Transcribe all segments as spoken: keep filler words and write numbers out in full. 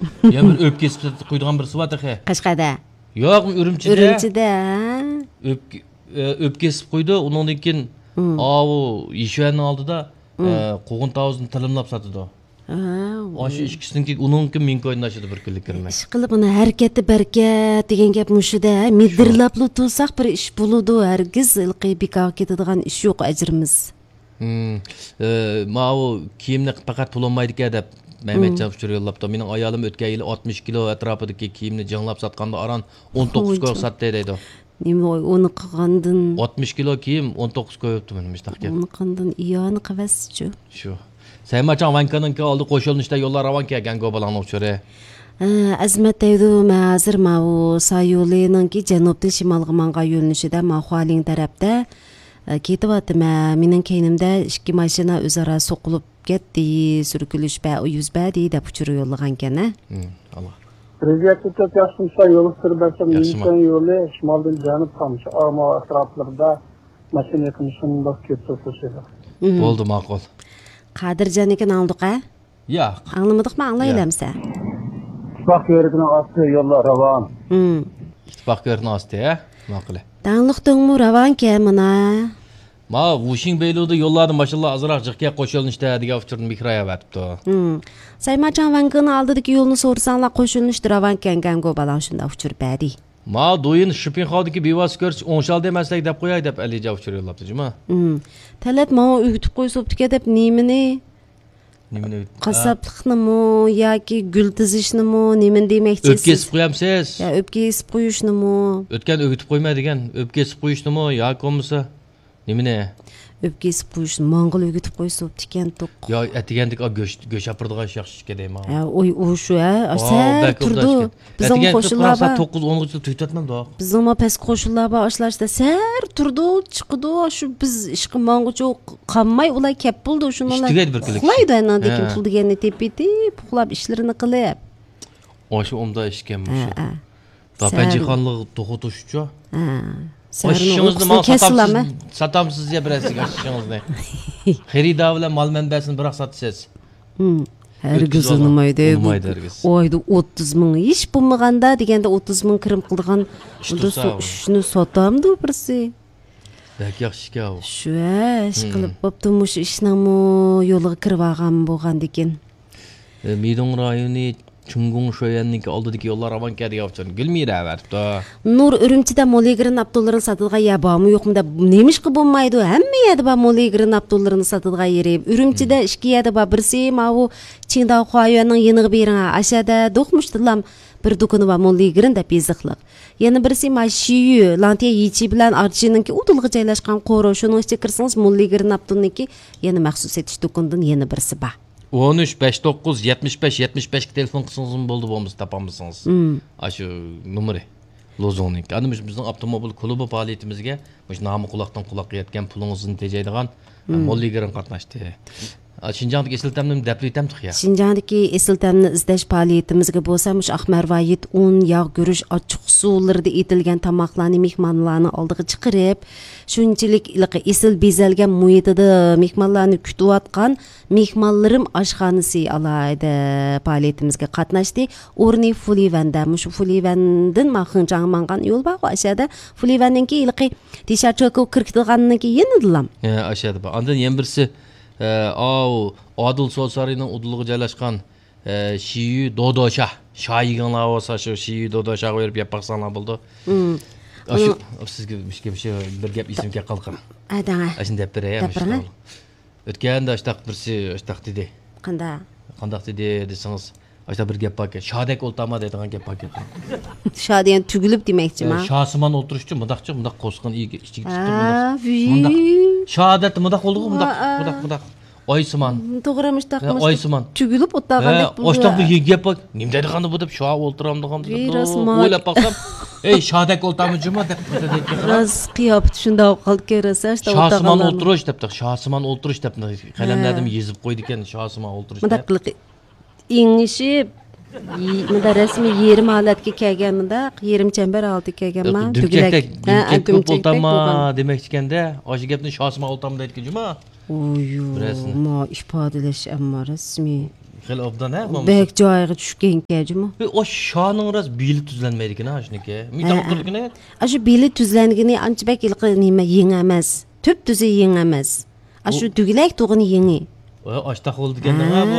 Ya bir öp kesip koyduğun birisi var da. Qashqada. Yok, Ürümçide. Ürümçide. Öp öp kesip koydu. Ondan keyin o işvenin aldıda qo'g'in tavuzini tilimlab sotdi. Oshi ikkisininki uningki menga o'ynashadi bir kunlik kirmay. Ish qilib uni harakati barkat degan gap mushuda. Midirlablu tursak bir ish bo'ladi. Hargiz ilqi bekor ketadigan ish yo'q ajrimiz. Hmm. Ma o kiyimni faqat pul olmaydi-ku deb Mehmetcan uchur yo'llabdi. Mening ayolim o'tgan yili oltmish kilo atrofidagi kiyimni janglab sotganda aran o'n to'qqiz ko'y sotdi deydi. Nima uni qilgandan oltmish kilo kiyim o'n to'qqiz ko'yibdi men mustaqil. Uni qandan iyoni qavasichu. Shu. Saymacan vankanınki oldi qo'shilishda yo'llar ravan kelgan go'balangni uchuri. Azmat deydi, men hozir ma u Sayolininki janubdan shimolga manga yo'linishida ma Xualing tarafda ketyaptim. Mening keynimda ikki mashina o'zaro so'qilib ketdi, surkilish ba yuz badi deb uchur yo'llagan ekan. Allah. Prezidentlik çok yaşmışsa yolu sürbersen Minkan yolu şimaldan canıp kalmış. Ama etraflarda maşin yakınışının da kötü koşuyor. Oldu ma'qul. Qadirjon ekan aldiq a? Yo'q. Anlamadikmi, anglaylamsa? Ittifoq yo'rigining osti yo'llar ravon. Hmm. Ittifoq yo'rigining osti, ha? Ma'qul. Danliqdingmi ravonka mana? Ma Wushin Beyluda yo'llarni mashallah azroq jiqqa qo'shilishda degan uchurni mikroya vatibdi. Hmm. Saymacan vankani oldidagi yo'lni so'rasanglar qo'shilishdi ravankan gango balan shunda uchur badi. Ma do'yin Shipinxodagi bevos ko'rch o'nshal demaslik deb qo'yay deb alija uchur yo'llabdi, juma. Hmm. Talab ma o'yitib qo'ysibdi deb nimani? Nimani? Qassobliknimi yoki gul tizishnimi, nimani demoqchisiz? O'tkazib qo'yamsiz? Ya o'tkazib qo'yishnimi? O'tgan o'gitib qo'ymaydigan, o'tkazib qo'yishnimi yoki bo'lmasa nimani? O'tkazib qo'yishni mong'il o'gitib qo'ysibdi ekan to'q. Yo, atigandik go'sh go'sh apirdigan yaxshi deyman. Ha, o'y u shu ha, asar turdi. Bizning qo'shinlar bor. to'qqiz o'n yil tuytatmam da. Bizning pes qo'shinlar bor, oshlashda sar turdi, chiqdi, shu biz ishqi mong'icho qanmay ular kep bo'ldi, shunalar. Uxlaydi anadagi pul deganni tepiti, puxlab ishlarini qilib. O'sha umda ishganmish. Ha. Dapanjixonlik to'xtatishchi. Ha. Oşuşunuzda satamsız, satamsız ya biraz oşuşunuzda. Xerida bilan mal manbasini biroq sotasiz. Hmm. Hergiz olmaydi. Oyda o'ttiz ming ish bo'lmaganda deganda o'ttiz ming kirim qilgan unda shuni sotamdi birsi. Bak yaxshi-ku. Shu ish qilib bo'pti, mush ishningmi yo'liga kirib olgan bo'lgan ekan. Midong rayoni Chungung shoyanninki oldidagi yo'llar avanka deyapti. Gulmira vatibdi. Nur Ürümchida Moligrin Abdullarini sotadigan yer bormi yo'qmi deb nemishqi bo'lmaydi. Hamma yerda bor Moligrin Abdullarini sotadigan yeri. Ürümchida ikki yerda bor. Birsi ma u Qingdao Huayuanning yeniga bering. Ashada do'qmushdilam bir do'koni bor Moligrin deb beziqliq. Yana birsi ma Shiyu Lantiya Yichi bilan Archininki udilga joylashgan qo'ro. Shuning ichiga kirsangiz Moligrin Abdulniki yana maxsus etish do'konidan yana birsi bor. o'n uch besh to'qqiz yetmish besh yetmish besh telefon qilsangiz bo'ldi bo'lmasa topamisiz. Shu nomeri Lozonning. Ana bizning avtomobil klubi faoliyatimizga mush nomi quloqdan quloqqa yetgan pulingizni tejaydigan Moligrin qatnashdi. Şinjandagi esiltamni daplitamdiq ya. Şinjandagi esiltamni izlash faoliyatimizga bo'lsa, mush Ahmarvoyit un, yog' guruch, ochiq suvlarda etilgan tomoqlarni mehmonlarni oldiga chiqarib, shunchalik iliq esil bezalgan muhitida mehmonlarni kutayotgan mehmonlarim oshxonasi alayda faoliyatimizga qatnashdi. O'rni Fulivanda, mush Fulivandan Maxinjang mangan yo'l bor, aşağıda Fulivanninki iliq tisharchoko kirkitilganiki yenidilam. Ha, aşağıda bor. Ondan yana birisi Ау, Adil So'sarining udiligi joylashgan Shiyu Dodosha, shayiganlar bo'lsa shu Shiyu Dodosha berib yeb baqsanlar bo'ldi. Shu sizga bir gap esimga qoldi. Adanga. Ashun deb beray. O'tganda ashtaq birsi ashtaq dedi. Qanday? Qanday dedi desangiz, ashta bir gap bor ekan. Shodek o'ltama deydigan gap bor ekan. Shodiyan tugilib demoqchimi? Shosimon o'tirishchi, mundaqchi, mundaq qo'sqin ichiga chiqdi mundaq. Shodat mundaq bo'ldi-ku, mundaq, mundaq, mundaq. Oysimon. To'g'rimi ishtaqmish? Oysimon. Tugilib o'tagandek bo'ldi. Oshtoqni gap bor. Nim deydiganda bu deb sho o'ltiramdigan deb. O'ylab baqsam, ey shodak o'ltami juma deb deydi. Ras qiyofat shunday qoldi kerasa, ishda o'taganda. Shosimon o'tirish debdi. Shosimon o'tirish deb qalamladim yezib qo'ydi ekan, Shosimon o'tirish. Mundaq qilib ingishib Munda rasmiy yerim holatga kelganimda, yerim chambar oldi kelganman. Tugilak. Ha, ko'p o'ltama demoqchi ekanda, o'sha gapni Shosimon o'ltama deydi juma. Oyu, ma ifodalash amma rasmiy. Xil obdan ha bu. Bek joyga tushgan kejimi? O şanın ras bili tuzlanmaydı ki ha şuniki. Mi taqdirlik ne? Aşı bili tuzlangini ancha bek ilqi nima yeng emas. Tüp düzü yeng emas. Aşı dügilek tuğunu yengi. O açtaq oldu degende ha bu.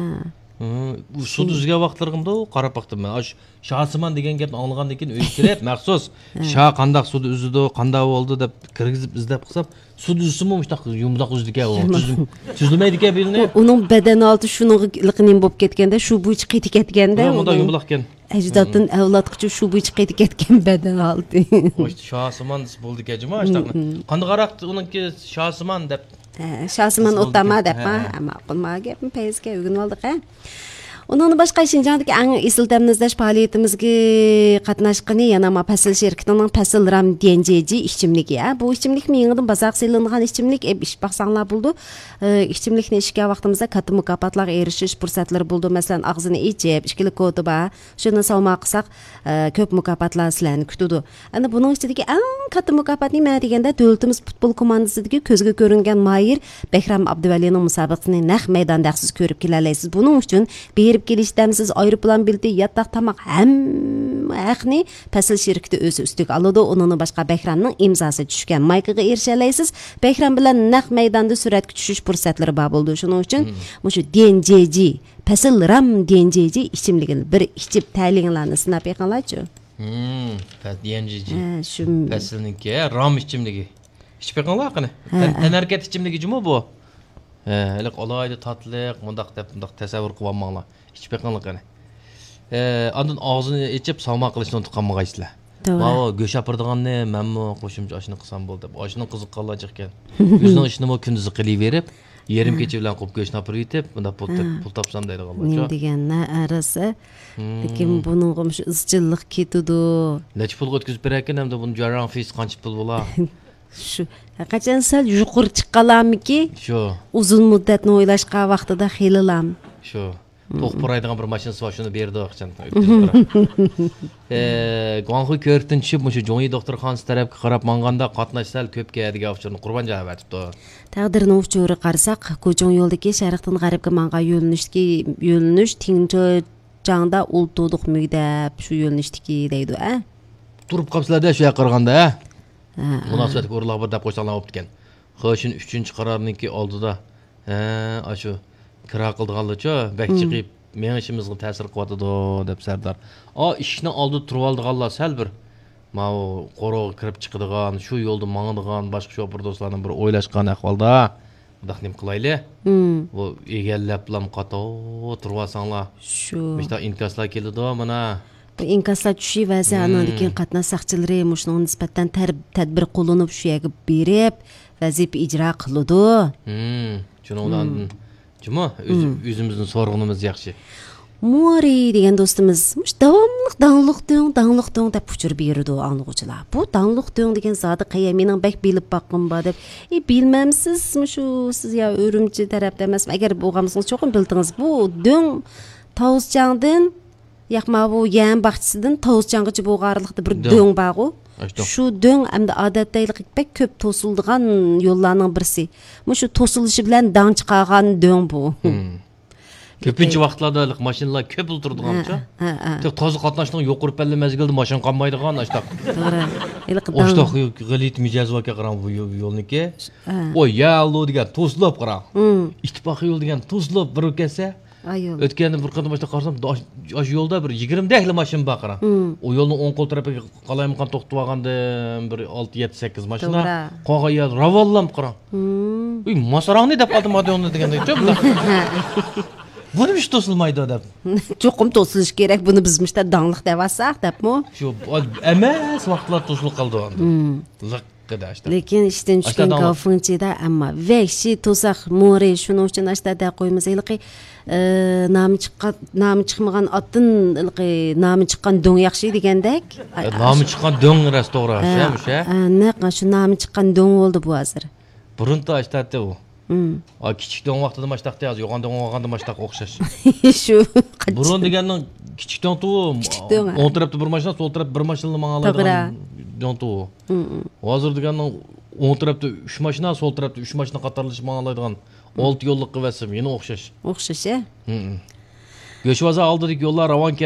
Bu su düzge vaqtlarımda o qarab baqdim men. Aş şahsıman degan gapni anglagandan keyin o'y kirib, maxsus şa qandaq suvni üzüdi, qandaq oldu deb kirgizib izlab qilsam, su düzsimi muştaq yumdaq üzdike o. Tuzilmaydi ki bilini. Onun beden altı şunun ilqinin bo'lib ketganda, shu bu ichi qaytib ketganda. Unda yumdaq ekan. Ajdoddan avlodgacha shu bu ichi qaytib ketgan beden altı. Oştu şahsıman bo'ldi kejima açtaqni. Qanday qaraq uningki şahsıman deb. Şahsıman o'tama deb ha, ma'qul ma gapim payizga o'rganib oldik ha. Onun başqa Şinjandagi eng esil damnizlash faoliyatimizga qatnashqani yana ma Pasil şirkatining Pasil Ram Denjeji ichimligi. Bu ichimlik mengidan bazaq selingan ichimlik eb ish baxsanglar bo'ldi. Ichimlikni ishga vaqtimizda katta mukofotlarga erishish fursatlari bo'ldi. Masalan, og'zini ichib, ishkili kodi bor. Shuni savma qilsak, ko'p mukofotlar sizlarni kutadi. Ana buning ichidagi eng katta mukofot nima deganda davlatimiz futbol komandasidagi ko'zga ko'ringan Mayir Behram Abduvalining musobaqasini naq maydonda siz ko'rib kelalaysiz. Buning uchun berib kelishdamsiz aeroplan bildi, yattaq tamaq hamma haqni Pasil şirkati o'zi ustiga oladi. Uningni boshqa Behramning imzosi tushgan maykaga erishalaysiz. Behram bilan naq maydonda suratga tushish fursatlari bor bo'ldi. Shuning uchun mushu Denjeji, Pasil Ram Denjeji ichimligini bir ichib ta'linglarni sinab yiqinglarchi. Hmm, Denjeji. Ha, shu Pasilniki Ram ichimligi. İchib yiqinglar qani. Energet ichimligi jumi bu. Ha, hali olaydi tatliq, mundaq deb mundaq tasavvur qilib olmanglar. İchib yiqinglar qani. E, ondan og'zini ichib savma qilishni unutib qolmagaysizlar. Mavo go'sh apirdiganni menmi qo'shimcha oshni qilsam bo'ldi deb. Oshni qiziqqanlar ekan. O'zining ishini mo kunduzi qilaverib, yarim kecha bilan qo'yib go'shni apirib yetib, bunda pul pul topsam deydiganlar. Nima deganna arasi. Lekin buning qo'mish izchillik ketadi. Necha pul o'tkazib berar ekan, hamda buni jarang fees qancha pul bo'lar? Shu qachon sal yuqori chiqqalamiki? Shu. Uzun muddatni o'ylashga vaqtida xelilam. Shu. To'qpuraydigan bir mashinasi bor, shuni berdi o'qchan. Eh, Guanghu ko'rikdan tushib, mushu Jongi doktorxonasi tarafga qarab manganda qatnashsal ko'p keladigan uchurni qurban javob aytibdi. Taqdirni uchuri qarasak, Ko'chong yo'ldagi sharqdan g'arbga manga yo'linishdagi yo'linish Tinchjangda ultuduq mugdab shu yo'linishdagi deydi, a? Turib qolsizlar-da shu yoqqa qaraganda, a? Munosabat ko'rlar bir deb qo'ysalar bo'lib ketgan. Xo'shin uchinchi qarorniki oldida, ha, ashu kira qildiganlarcha bak chiqib men ishimizga ta'sir qilyotdi deb Sardar. O ishni oldi turib oldiganlar sal bir mau qo'roq kirib chiqadigan, shu yo'lda mangadigan boshqa shopir do'stlarning bir o'ylashgan ahvolda bundoq nim qilayli. Bu egallab bilan qato turib olsanglar. Shu. Mishta inkaslar keldi mana. Bu inkaslar tushiy vaziyatlardan qatnash saqchilari mushning nisbatan tadbir qo'llanib shu yerga berib vazifa ijro qiladi. Hmm, shundan Cuma o'zimizning so'rg'inimiz yaxshi. Mori degan do'stimiz mush davomli dangliq do'ng, dangliq do'ng deb puchirib berdi anglovchilar. Bu dangliq do'ng degan zoti qayya mening bak bilib baqqim bor deb. E bilmamsiz shu siz ya Urumchi tarafda emasmi? Agar bo'lgansiz cho'qim bildingiz. Bu do'ng Tavusjangdan yaqma bu yan baxchisidan Tavusjanggacha bo'lganlikda bir do'ng bor. Shu do'ng hamda odatdaylik bek ko'p to'sildigan yo'llarning birisi. Mushu to'silishi bilan dang chiqargan do'ng bu. Ko'pincha vaqtlarda mashinalar ko'p o'tirdigancha. Tek toza qatnashning yuqori palla mezgilda mashina qolmaydigan ashtaq. To'g'ri. Ashtaq g'ilit mijozga qaram bu yo'lniki. O ya'lo degan to'slab qaram. Ittifoq yo'l degan to'slab bir kelsa Ayol. O'tganda bir qadam boshda qarsam, osh yo'lda bir yigirma dakli mashina bor qaram. O yo'lning o'ng qo'l tarafiga qalayimqan to'xtab olganda bir olti yetti sakkiz mashina qog'oya ravollam qaram. Uy, masarangni deb qoldim odamni deganda cho'pla. Buni ish to'silmaydi deb. Cho'qim to'silish kerak, buni biz mishta dangliq devasak debmi? Shu emas vaqtlar to'silib qoldi endi. Liqqida ashta. Lekin ishdan tushgan g'ofinchida amma vahshiy to'saq mo'ri shuning uchun ashtada qo'ymiz. Ilqi nami chiqqan nami chiqmagan otdan ilqi nami chiqqan do'ng yaxshi degandek. Nami chiqqan do'ng ras to'g'ri, o'sha. Naq shu nami chiqqan do'ng bo'ldi bu hozir. Burunta ashtada u. A kichik do'ng vaqtida mashtaqda yoz, yo'g'on do'ng olganda mashtaq o'xshash. Shu. Burun deganning kichik do'ng tu, o'ng tarafda bir mashina, so'l tarafda bir mashina mang'alaydigan do'ng tu. Hozir deganning o'ng tarafda uch mashina, so'l tarafda uch mashina qatorlashib mang'alaydigan olti yo'llik qilsam, yana o'xshash. O'xshash, a? Göçvaza aldırdık yollar ravan